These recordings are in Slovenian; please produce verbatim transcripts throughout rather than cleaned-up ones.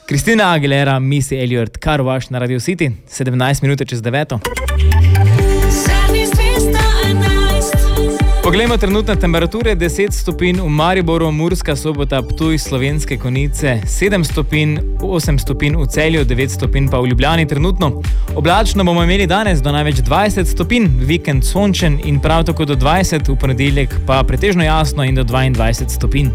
Christina Aguilera, Missy Elliott, Car Wash na Radio City, sedemnajst minut čez deveto. Poglejmo trenutne temperature, deset stopinj v Mariboru, Murska Sobota, Ptuj, Slovenske Konjice, sedem stopinj, osem stopinj v Celju, devet stopinj pa v Ljubljani trenutno. Oblačno bomo imeli danes do največ dvajset stopinj, vikend sončen in prav tako do dvajset, v ponedeljek pa pretežno jasno in do dvaindvajset stopinj.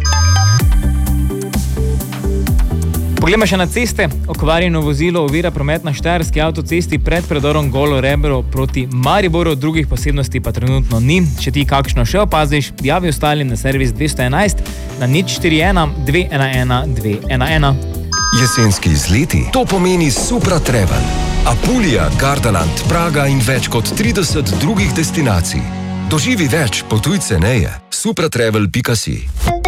Poglejmo še na ceste. Okvarjeno vozilo ovira promet na Štajerski avtocesti pred predorom Golo Rebro proti Mariboru, drugih posebnosti pa trenutno ni. Če ti kakšno še opaziš, javi ostalim na servis dvesto enajst na nič štiri ena dve ena ena dve ena ena. Jesenski izleti, to pomeni Supra Travel. Apulija, Gardaland, Praga in več kot trideset drugih destinacij. Doživi več, potuj ceneje. supratravel pika si.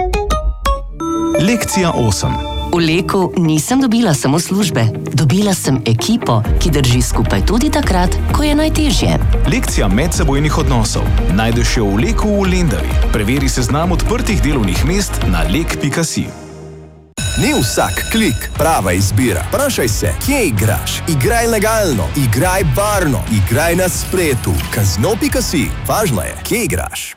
Lekcija osem. V Leku nisem dobila samo službe. Dobila sem ekipo, ki drži skupaj tudi takrat, ko je najtežje. Lekcija medsebojnih odnosov. Najdeš jo v Leku v Lendavi. Preveri seznam odprtih delovnih mest na lek pika si. Ni vsak klik prava izbira. Vprašaj se, kje igraš? Igraj legalno, igraj varno, igraj na spletu. Kazino pika si. Važno je, kje igraš.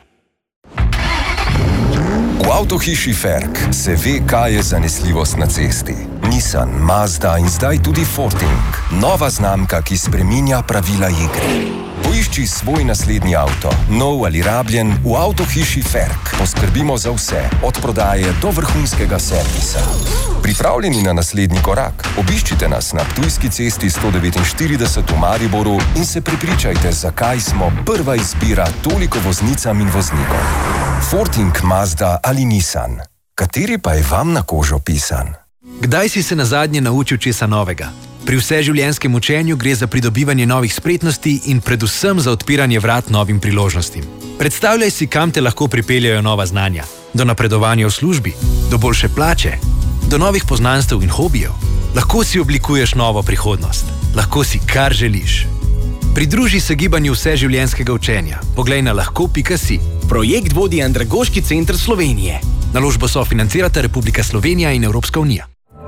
V avtohiši Ferk se ve, kaj je zanesljivost na cesti. Nissan, Mazda in zdaj tudi Forting. Nova znamka, ki spreminja pravila igre. Poišči svoj naslednji avto, nov ali rabljen, v avtohiši Ferk. Poskrbimo za vse, od prodaje do vrhunskega servisa. Pripravljeni na naslednji korak? Obiščite nas na Ptujski cesti sto devetinštirideset v Mariboru in se prepričajte, zakaj smo prva izbira toliko voznicam in voznikom. Forting, Mazda ali Nissan. Kateri pa je vam na kožo pisan? Kdaj si se nazadnje naučil česa novega? Pri vseživljenjskem učenju gre za pridobivanje novih spretnosti in predvsem za odpiranje vrat novim priložnostim. Predstavljaj si, kam te lahko pripeljajo nova znanja. Do napredovanja v službi, do boljše plače, do novih poznanstev in hobijev. Lahko si oblikuješ novo prihodnost. Lahko si kar želiš. Pridruži se gibanju vseživljenjskega učenja. Poglej na lahko pika si. Projekt vodi Andragoški center Slovenije. Naložbo sofinancirata Republika Slovenija in Evropska unija.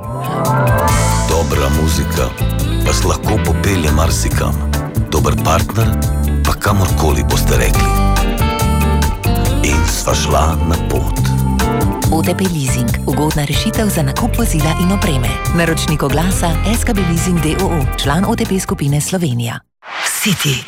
Dobra muzika vas lahko popelje marsikam. Dober partner pa kamorkoli boste rekli. In sva šla na pot. O T P Leasing. Ugodna rešitev za nakup vozila in opreme. Naročnik oglasa S K B Leasing d o o. Član O T P skupine Slovenija. City.